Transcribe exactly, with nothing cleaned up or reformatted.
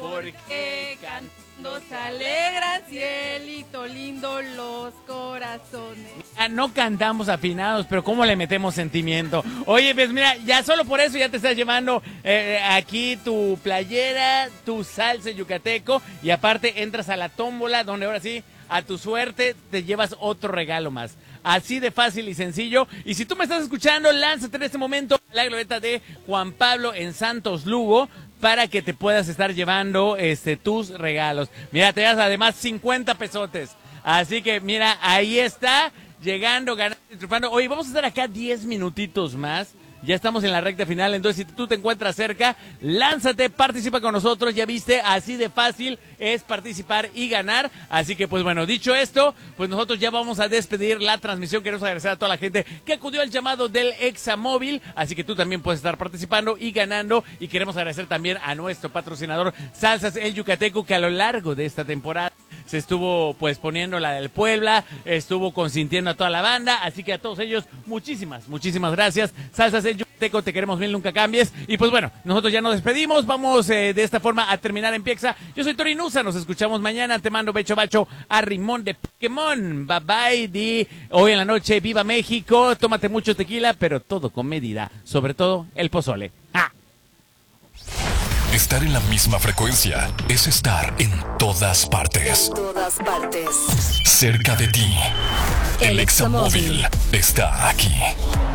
porque cantando se alegran, cielito lindo, los corazones. Ah, no cantamos afinados, pero ¿cómo le metemos sentimiento? Oye, pues mira, ya solo por eso ya te estás llevando eh, aquí tu playera, tu salsa yucateco, y aparte entras a la tómbola, donde ahora sí, a tu suerte, te llevas otro regalo más. Así de fácil y sencillo. Y si tú me estás escuchando, lánzate en este momento a la glorieta de Juan Pablo en Santos Lugo para que te puedas estar llevando este tus regalos. Mira, te das además cincuenta pesotes. Así que mira, ahí está, llegando, ganando, triunfando. Oye, vamos a estar acá diez minutitos más. Ya estamos en la recta final, entonces si tú te encuentras cerca, lánzate, participa con nosotros, ya viste, así de fácil es participar y ganar. Así que pues bueno, dicho esto, pues nosotros ya vamos a despedir la transmisión. Queremos agradecer a toda la gente que acudió al llamado del Examóvil, así que tú también puedes estar participando y ganando. Y queremos agradecer también a nuestro patrocinador Salsas El Yucateco, que a lo largo de esta temporada se estuvo pues poniendo la del Puebla, estuvo consintiendo a toda la banda, así que a todos ellos muchísimas, muchísimas gracias. Salsas El Yucateco, te queremos bien, nunca cambies. Y pues bueno, nosotros ya nos despedimos, vamos eh, de esta forma a terminar en Piexa. Yo soy Tori Nusa, nos escuchamos mañana, te mando becho bacho a Rimón de Pokémon. Bye bye, di hoy en la noche, viva México, tómate mucho tequila, pero todo con medida, sobre todo el pozole. ¡Ah! Estar en la misma frecuencia es estar en todas partes. En todas partes. Cerca de ti. El Examóvil está aquí.